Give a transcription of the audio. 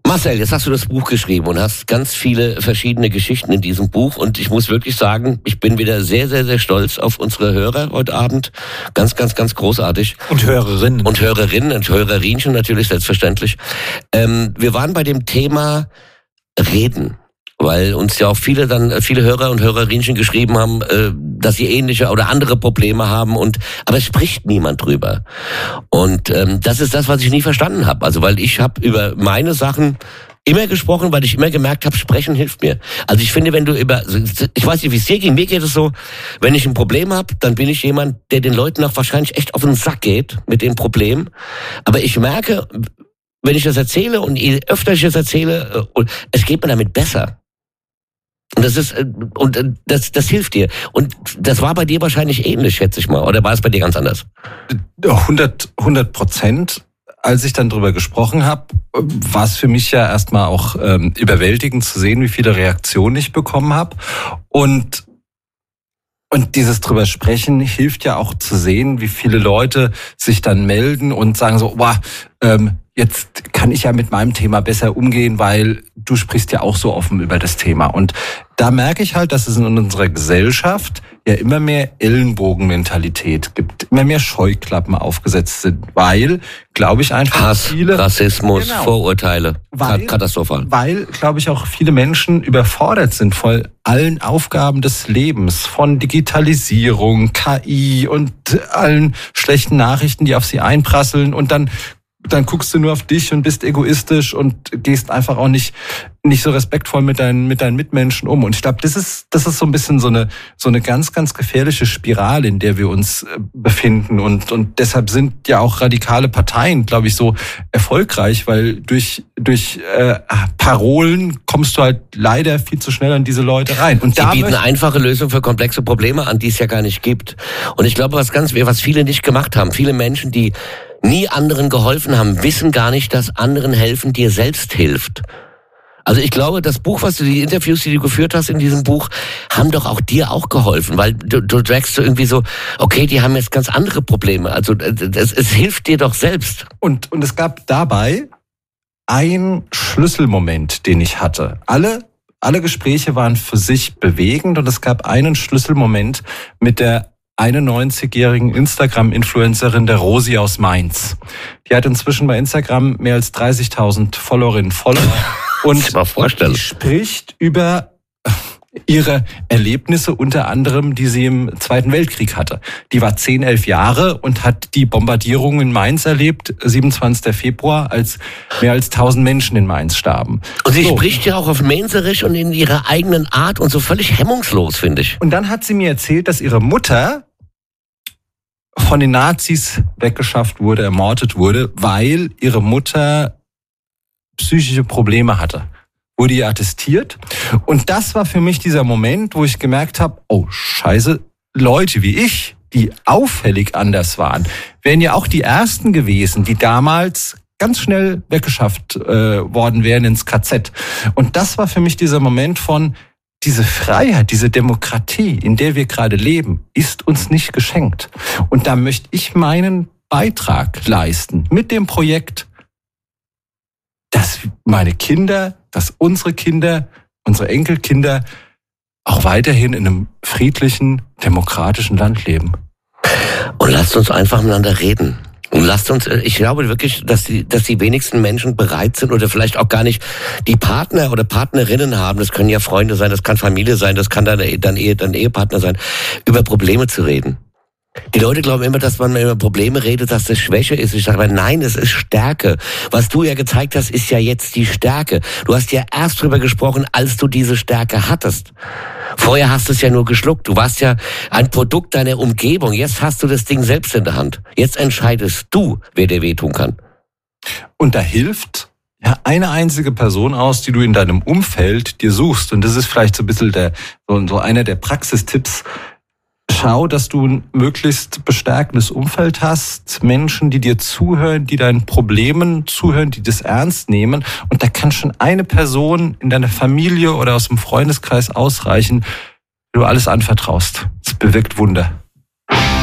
Marcel, jetzt hast du das Buch geschrieben und hast ganz viele verschiedene Geschichten in diesem Buch und ich muss wirklich sagen, ich bin wieder sehr, sehr, sehr stolz auf unsere Hörer heute Abend. Ganz, ganz, ganz großartig. Und Hörerinnen. Und Hörerinnen und Hörerinchen natürlich, selbstverständlich. Wir waren bei dem Thema Reden. Weil uns ja auch viele Hörer und Hörerinchen geschrieben haben, dass sie ähnliche oder andere Probleme haben aber es spricht niemand drüber. Und das ist das, was ich nie verstanden habe. Also weil ich habe über meine Sachen immer gesprochen, weil ich immer gemerkt habe, sprechen hilft mir. Also ich finde, ich weiß nicht, wie es dir ging, mir geht es so, wenn ich ein Problem habe, dann bin ich jemand, der den Leuten auch wahrscheinlich echt auf den Sack geht mit dem Problem. Aber ich merke, wenn ich das erzähle und je öfter ich das erzähle, es geht mir damit besser. Und das hilft dir. Und das war bei dir wahrscheinlich ähnlich, schätze ich mal. Oder war es bei dir ganz anders? 100%. Als ich dann drüber gesprochen habe, war es für mich ja erstmal auch überwältigend zu sehen, wie viele Reaktionen ich bekommen habe. Und dieses drüber sprechen hilft ja auch zu sehen, wie viele Leute sich dann melden und sagen so, jetzt kann ich ja mit meinem Thema besser umgehen, weil du sprichst ja auch so offen über das Thema. Und da merke ich halt, dass es in unserer Gesellschaft ja immer mehr Ellenbogenmentalität gibt, immer mehr Scheuklappen aufgesetzt sind, weil, glaube ich, einfach Hass, viele... Rassismus, genau, Vorurteile, katastrophal. Weil, glaube ich, auch viele Menschen überfordert sind von allen Aufgaben des Lebens, von Digitalisierung, KI und allen schlechten Nachrichten, die auf sie einprasseln und dann guckst du nur auf dich und bist egoistisch und gehst einfach auch nicht so respektvoll mit deinen Mitmenschen um. Und ich glaube, das ist so ein bisschen so eine ganz, ganz gefährliche Spirale, in der wir uns befinden. Und deshalb sind ja auch radikale Parteien, glaube ich, so erfolgreich, weil durch Parolen kommst du halt leider viel zu schnell an diese Leute rein. Und sie bieten einfache Lösungen für komplexe Probleme an, die es ja gar nicht gibt. Und ich glaube, was viele nicht gemacht haben, viele Menschen, die nie anderen geholfen haben, wissen gar nicht, dass anderen helfen dir selbst hilft. Also ich glaube, das Buch, die Interviews, die du geführt hast in diesem Buch, haben doch auch dir auch geholfen, weil du dragst so irgendwie so, okay, die haben jetzt ganz andere Probleme. Also es hilft dir doch selbst. Und es gab dabei einen Schlüsselmoment, den ich hatte. Alle Gespräche waren für sich bewegend und es gab einen Schlüsselmoment mit der 91-jährigen Instagram-Influencerin der Rosi aus Mainz. Die hat inzwischen bei Instagram mehr als 30.000 Followerinnen und Follower. Und die spricht über ihre Erlebnisse, unter anderem, die sie im Zweiten Weltkrieg hatte. Die war 10, 11 Jahre und hat die Bombardierung in Mainz erlebt, 27. Februar, als mehr als 1000 Menschen in Mainz starben. Und sie spricht ja auch auf Mainzerisch und in ihrer eigenen Art und so völlig hemmungslos, finde ich. Und dann hat sie mir erzählt, dass ihre Mutter von den Nazis weggeschafft wurde, ermordet wurde, weil ihre Mutter psychische Probleme hatte. Wurde ihr attestiert. Und das war für mich dieser Moment, wo ich gemerkt habe, oh Scheiße, Leute wie ich, die auffällig anders waren, wären ja auch die Ersten gewesen, die damals ganz schnell weggeschafft worden wären ins KZ. Und das war für mich dieser Moment von, diese Freiheit, diese Demokratie, in der wir gerade leben, ist uns nicht geschenkt. Und da möchte ich meinen Beitrag leisten mit dem Projekt, dass meine Kinder, dass unsere Kinder, unsere Enkelkinder auch weiterhin in einem friedlichen, demokratischen Land leben. Und lasst uns einfach miteinander reden. Und ich glaube wirklich, dass die wenigsten Menschen bereit sind oder vielleicht auch gar nicht die Partner oder Partnerinnen haben, das können ja Freunde sein, das kann Familie sein, das kann dann Ehepartner sein, über Probleme zu reden. Die Leute glauben immer, dass man über Probleme redet, dass das Schwäche ist. Ich sage aber nein, es ist Stärke. Was du ja gezeigt hast, ist ja jetzt die Stärke. Du hast ja erst drüber gesprochen, als du diese Stärke hattest. Vorher hast du es ja nur geschluckt. Du warst ja ein Produkt deiner Umgebung. Jetzt hast du das Ding selbst in der Hand. Jetzt entscheidest du, wer dir wehtun kann. Und da hilft ja eine einzige Person aus, die du in deinem Umfeld dir suchst. Und das ist vielleicht so ein bisschen so einer der Praxistipps. Schau, dass du ein möglichst bestärkendes Umfeld hast, Menschen, die dir zuhören, die deinen Problemen zuhören, die das ernst nehmen. Und da kann schon eine Person in deiner Familie oder aus dem Freundeskreis ausreichen, wenn du alles anvertraust. Es bewirkt Wunder.